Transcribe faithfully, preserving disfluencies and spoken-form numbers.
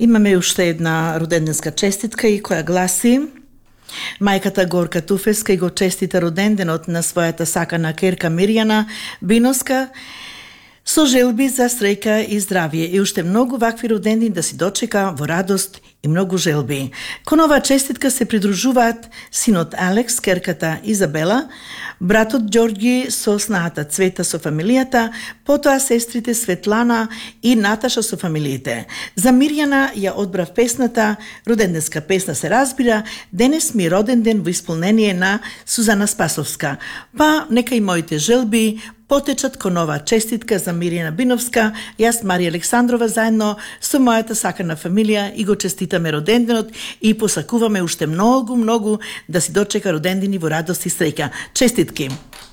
Имаме уште една роденденска честитка и која гласи: мајката Горка Туфевска и го честита роденденот на својата сакана керка Мирјана Биновска со желби за среќа и здравје и уште многу вакви родендини да си дочека во радост и многу желби. Кон оваа честитка се придружуваат синот Алекс, керката Изабела, братот Ѓорѓи со снаата Цвета со фамилијата, потоа сестрите Светлана и Наташа со фамилиите. За Мирјана ја одбрав песната, роденденска песна се разбира, денес ми роден ден во исполнение на Сузана Спасовска. Па нека и моите желби потечат кон оваа честитка за Мирјана Биновска. Јас, Марија Александрова, заедно со мојата сакана фамилија и го честитаме роденденот и посакуваме уште многу, многу да си дочека родендини во радост и среќа. Честитки!